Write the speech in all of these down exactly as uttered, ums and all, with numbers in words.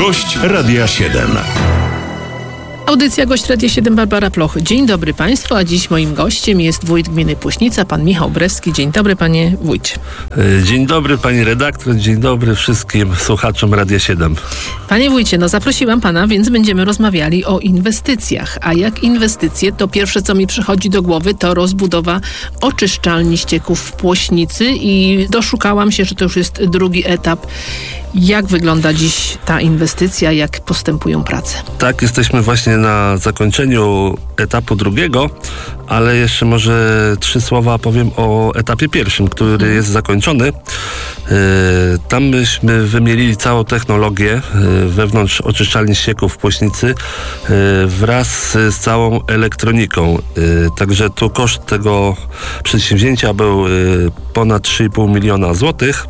Gość Radia siedem. Audycja Gość Radia siedem, Barbara Ploch. Dzień dobry Państwu, a dziś moim gościem jest wójt gminy Płośnica, pan Michał Brewski. Dzień dobry, panie wójcie. Dzień dobry, pani redaktor, dzień dobry wszystkim słuchaczom Radia siedem. Panie wójcie, no zaprosiłam pana, więc będziemy rozmawiali o inwestycjach. A jak inwestycje, to pierwsze, co mi przychodzi do głowy, to rozbudowa oczyszczalni ścieków w Płośnicy i doszukałam się, że to już jest drugi etap. Jak wygląda dziś ta inwestycja, jak postępują prace? Tak, jesteśmy właśnie na zakończeniu etapu drugiego, ale jeszcze może trzy słowa powiem o etapie pierwszym, który hmm. jest zakończony. Yy, tam myśmy wymienili całą technologię yy, wewnątrz oczyszczalni ścieków w Płośnicy yy, wraz z całą elektroniką. Yy, także tu koszt tego przedsięwzięcia był yy, ponad trzy i pół miliona złotych.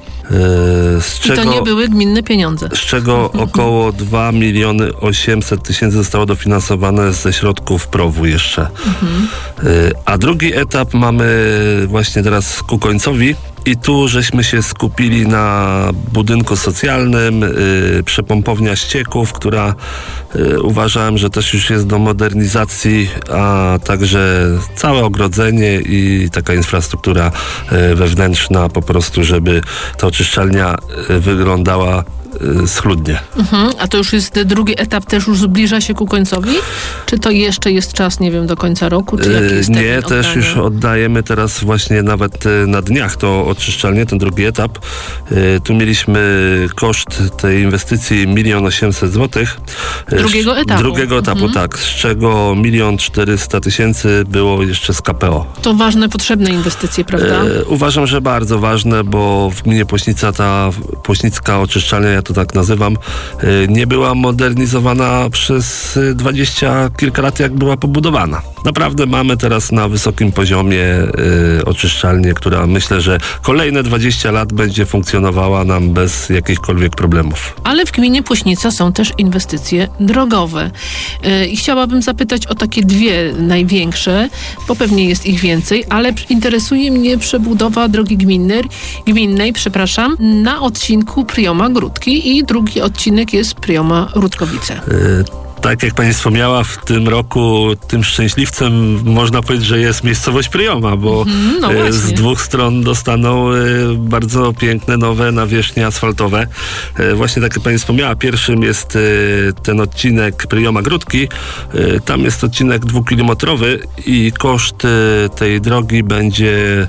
Z czego, I to nie były gminne pieniądze. Z czego około dwa miliony osiemset tysięcy zostało dofinansowane ze środków P R O W-u jeszcze. Mhm. A drugi etap mamy właśnie teraz ku końcowi. I tu żeśmy się skupili na budynku socjalnym, yy, przepompownia ścieków, która yy, uważałem, że też już jest do modernizacji, a także całe ogrodzenie i taka infrastruktura yy, wewnętrzna po prostu, żeby ta oczyszczalnia yy, wyglądała schludnie. Mhm. A to już jest drugi etap, też już zbliża się ku końcowi? Czy to jeszcze jest czas, nie wiem, do końca roku? Czy jaki jest nie, też oddania? Już oddajemy teraz właśnie nawet na dniach to oczyszczalnię, ten drugi etap. Tu mieliśmy koszt tej inwestycji milion osiemset złotych. Drugiego etapu? Drugiego etapu, mhm. tak. Z czego milion czterysta tysięcy było jeszcze z K P O. To ważne, potrzebne inwestycje, prawda? E, uważam, że bardzo ważne, bo w gminie Płośnica ta płośnicka oczyszczalnia, ja to tak nazywam, nie była modernizowana przez dwadzieścia kilka lat, jak była pobudowana. Naprawdę mamy teraz na wysokim poziomie y, oczyszczalnię, która myślę, że kolejne dwadzieścia lat będzie funkcjonowała nam bez jakichkolwiek problemów. Ale w gminie Płośnica są też inwestycje drogowe. Yy, I chciałabym zapytać o takie dwie największe, bo pewnie jest ich więcej, ale interesuje mnie przebudowa drogi gminnej, gminnej przepraszam, na odcinku Prioma-Grudki i drugi odcinek jest Prioma-Rutkowice. Yy. Tak jak pani wspomniała, w tym roku tym szczęśliwcem można powiedzieć, że jest miejscowość Prioma, bo mm, no z dwóch stron dostaną bardzo piękne, nowe nawierzchnie asfaltowe. Właśnie tak jak pani wspomniała, pierwszym jest ten odcinek Prioma-Grudki. Tam jest odcinek dwukilometrowy i koszt tej drogi będzie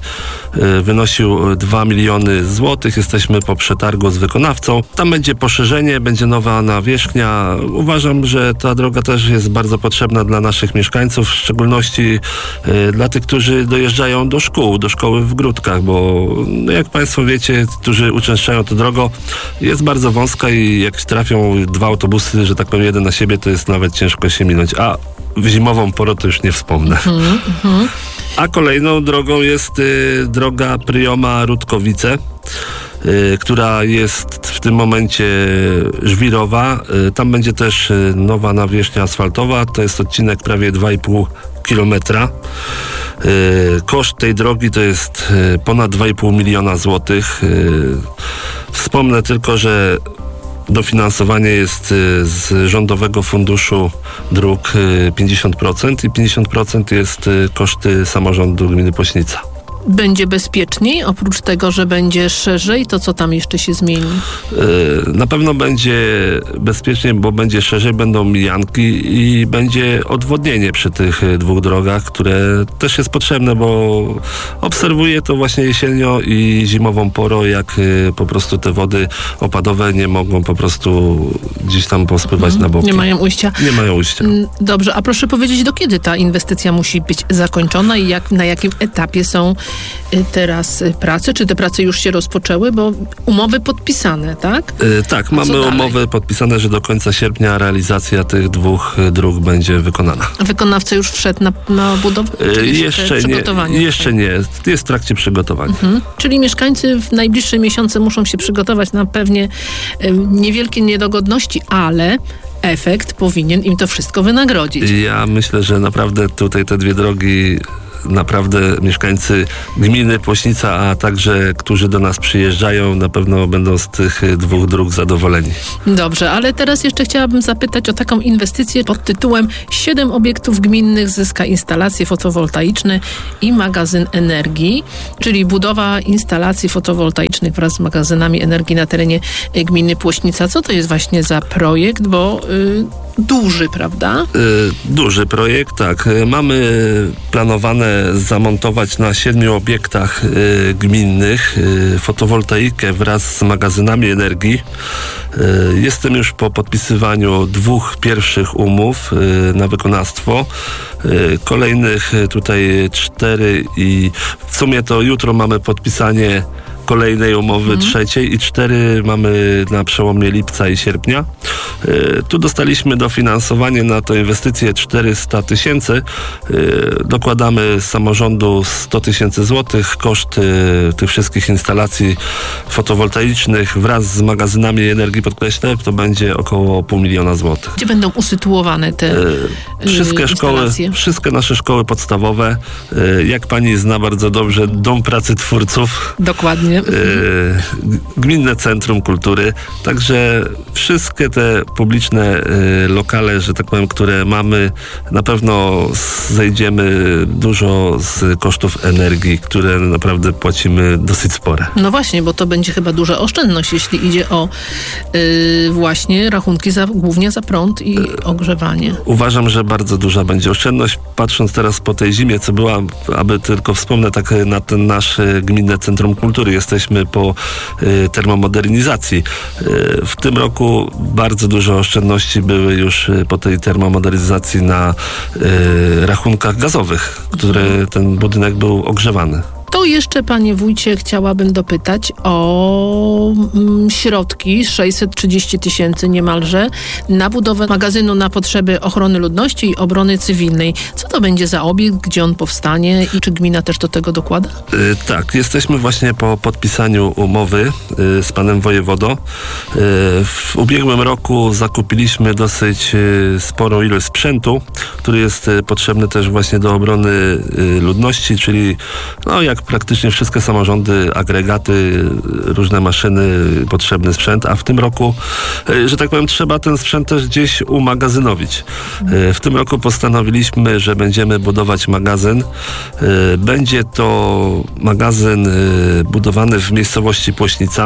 wynosił dwa miliony złotych. Jesteśmy po przetargu z wykonawcą. Tam będzie poszerzenie, będzie nowa nawierzchnia. Uważam, że ta droga też jest bardzo potrzebna dla naszych mieszkańców, w szczególności y, dla tych, którzy dojeżdżają do szkół, do szkoły w Grudkach, bo no, jak państwo wiecie, którzy uczęszczają tę drogą, jest bardzo wąska i jak trafią dwa autobusy, że tak powiem, jeden na siebie, to jest nawet ciężko się minąć. A w zimową porę to już nie wspomnę. Mm-hmm, mm-hmm. A kolejną drogą jest y, droga Prioma-Rutkowice, Y, która jest w tym momencie żwirowa. Y, tam będzie też y, nowa nawierzchnia asfaltowa. To jest odcinek prawie dwa i pół kilometra. Y, koszt tej drogi to jest y, ponad dwa i pół miliona złotych. Y, wspomnę tylko, że dofinansowanie jest z Rządowego Funduszu Dróg pięćdziesiąt procent i pięćdziesiąt procent jest koszty samorządu gminy Płośnica. Będzie bezpieczniej, oprócz tego, że będzie szerzej, to co tam jeszcze się zmieni? Na pewno będzie bezpieczniej, bo będzie szerzej, będą mijanki i będzie odwodnienie przy tych dwóch drogach, które też jest potrzebne, bo obserwuję to właśnie jesienią i zimową porą, jak po prostu te wody opadowe nie mogą po prostu gdzieś tam pospływać hmm, na boki. Nie mają ujścia. Nie mają ujścia. Dobrze, a proszę powiedzieć, do kiedy ta inwestycja musi być zakończona i jak, na jakim etapie są teraz prace? Czy te prace już się rozpoczęły? Bo umowy podpisane, tak? Yy, tak, mamy umowy podpisane, że do końca sierpnia realizacja tych dwóch dróg będzie wykonana. Wykonawca już wszedł na, na budowę? Yy, jeszcze nie. Jeszcze nie. Jest w trakcie przygotowania. Mhm. Czyli mieszkańcy w najbliższe miesiące muszą się przygotować na pewnie yy, niewielkie niedogodności, ale efekt powinien im to wszystko wynagrodzić. Ja myślę, że naprawdę tutaj te dwie drogi naprawdę mieszkańcy gminy Płośnica, a także którzy do nas przyjeżdżają, na pewno będą z tych dwóch dróg zadowoleni. Dobrze, ale teraz jeszcze chciałabym zapytać o taką inwestycję pod tytułem siedem obiektów gminnych zyska instalacje fotowoltaiczne i magazyn energii, czyli budowa instalacji fotowoltaicznych wraz z magazynami energii na terenie gminy Płośnica. Co to jest właśnie za projekt, bo y, duży, prawda? Y, duży projekt, tak. Mamy planowane zamontować na siedmiu obiektach y, gminnych y, fotowoltaikę wraz z magazynami energii. Y, jestem już po podpisywaniu dwóch pierwszych umów y, na wykonawstwo. Y, kolejnych y, tutaj cztery i w sumie to jutro mamy podpisanie kolejnej umowy, mhm. trzeciej i cztery mamy na przełomie lipca i sierpnia. Y, tu dostaliśmy dofinansowanie na tę inwestycję czterysta tysięcy. Y, dokładamy z samorządu sto tysięcy złotych. Koszt y, tych wszystkich instalacji fotowoltaicznych wraz z magazynami energii, podkreślę, to będzie około pół miliona złotych. Gdzie będą usytuowane te y, Wszystkie szkoły, wszystkie nasze szkoły podstawowe. Y, jak pani zna bardzo dobrze, Dom Pracy Twórców. Dokładnie. Gminne Centrum Kultury. Także wszystkie te publiczne lokale, że tak powiem, które mamy, na pewno zejdziemy dużo z kosztów energii, które naprawdę płacimy dosyć spore. No właśnie, bo to będzie chyba duża oszczędność, jeśli idzie o yy, właśnie rachunki za, głównie za prąd i ogrzewanie. Uważam, że bardzo duża będzie oszczędność. Patrząc teraz po tej zimie, co była, aby tylko wspomnę tak na ten nasz Gminne Centrum Kultury, jesteśmy po y, termomodernizacji. Y, w tym roku bardzo dużo oszczędności były już y, po tej termomodernizacji na y, rachunkach gazowych, które ten budynek był ogrzewany. To jeszcze, panie wójcie, chciałabym dopytać o mm, środki, sześćset trzydzieści tysięcy niemalże, na budowę magazynu na potrzeby ochrony ludności i obrony cywilnej. Co to będzie za obiekt, gdzie on powstanie i czy gmina też do tego dokłada? Yy, tak, jesteśmy właśnie po podpisaniu umowy yy, z panem wojewodą. Yy, w ubiegłym roku zakupiliśmy dosyć yy, sporą ilość sprzętu, który jest yy, potrzebny też właśnie do obrony yy, ludności, czyli no jak praktycznie wszystkie samorządy, agregaty, różne maszyny, potrzebny sprzęt, a w tym roku, że tak powiem, trzeba ten sprzęt też gdzieś umagazynowić. W tym roku postanowiliśmy, że będziemy budować magazyn. Będzie to magazyn budowany w miejscowości Płośnica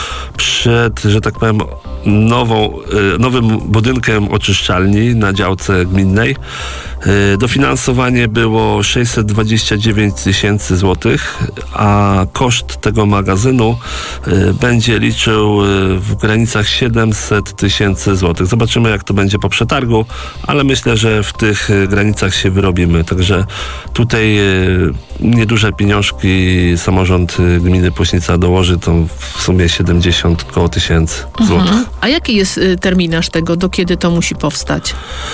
przed, że tak powiem, nową, nowym budynkiem oczyszczalni na działce gminnej. Dofinansowanie było sześćset dwadzieścia dziewięć tysięcy złotych, a koszt tego magazynu będzie liczył w granicach siedemset tysięcy złotych. Zobaczymy, jak to będzie po przetargu, ale myślę, że w tych granicach się wyrobimy. Także tutaj nieduże pieniążki samorząd gminy Płośnica dołoży, to w sumie siedemdziesiąt koło tysięcy złotych. Mhm. A jaki jest terminarz tego? Do kiedy to musi powstać?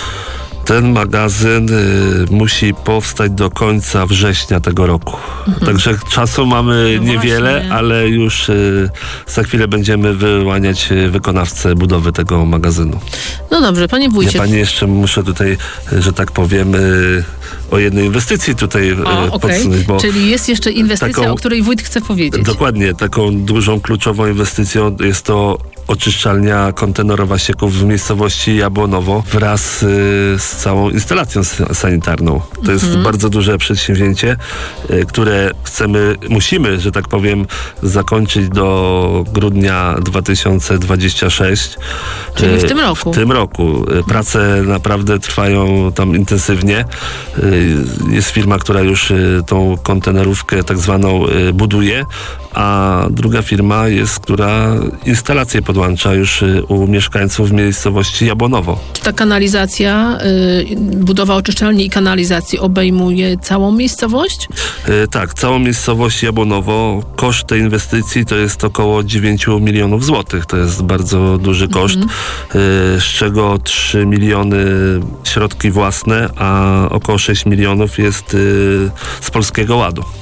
Ten magazyn y, musi powstać do końca września tego roku. Mhm. Także czasu mamy no niewiele, właśnie. ale już y, za chwilę będziemy wyłaniać y, wykonawcę budowy tego magazynu. No dobrze, panie wójcie. Ja pani jeszcze muszę tutaj, że tak powiem, y, o jednej inwestycji tutaj y, o, okay. podsunąć. Bo czyli jest jeszcze inwestycja, taką, o której wójt chce powiedzieć. Dokładnie, taką dużą, kluczową inwestycją jest to oczyszczalnia kontenerowa ścieków w miejscowości Jabłonowo wraz y, z całą instalacją sanitarną. To mm-hmm. jest bardzo duże przedsięwzięcie, y, które chcemy, musimy, że tak powiem, zakończyć do grudnia dwa tysiące dwudziestego szóstego. Czyli w tym roku. W tym roku. Y, prace naprawdę trwają tam intensywnie. Y, jest firma, która już y, tą kontenerówkę tak zwaną y, buduje, a druga firma jest, która instalację podłącza już u mieszkańców miejscowości Jabłonowo. Czy ta kanalizacja, y, budowa oczyszczalni i kanalizacji obejmuje całą miejscowość? Y, tak, całą miejscowość Jabłonowo. Koszt tej inwestycji to jest około dziewięć milionów złotych. To jest bardzo duży koszt, mhm. y, z czego trzy miliony środki własne, a około sześć milionów jest y, z Polskiego Ładu.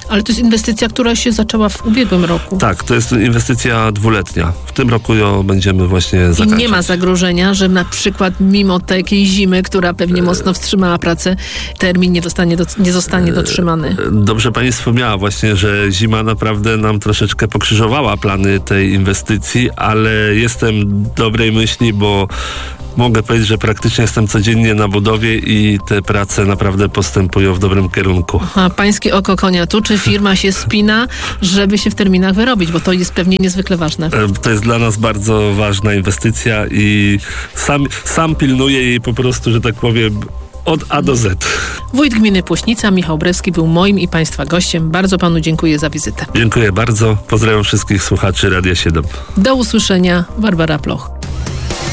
Ale to jest inwestycja, która się zaczęła w ubiegłym roku. Tak, to jest inwestycja dwuletnia. W tym roku ją będziemy właśnie zakończyć. I nie ma zagrożenia, że na przykład mimo takiej zimy, która pewnie mocno wstrzymała pracę, termin nie, dostanie do, nie zostanie dotrzymany. Dobrze pani wspomniała właśnie, że zima naprawdę nam troszeczkę pokrzyżowała plany tej inwestycji, ale jestem dobrej myśli, bo mogę powiedzieć, że praktycznie jestem codziennie na budowie i te prace naprawdę postępują w dobrym kierunku. A pańskie oko konia tu, czy firma się spina, żeby się w terminach wyrobić, bo to jest pewnie niezwykle ważne. To jest dla nas bardzo ważna inwestycja i sam, sam pilnuję jej po prostu, że tak powiem, od A do Z. Wójt gminy Płośnica, Michał Brewski, był moim i państwa gościem. Bardzo panu dziękuję za wizytę. Dziękuję bardzo. Pozdrawiam wszystkich słuchaczy Radia siedem. Do usłyszenia. Barbara Ploch.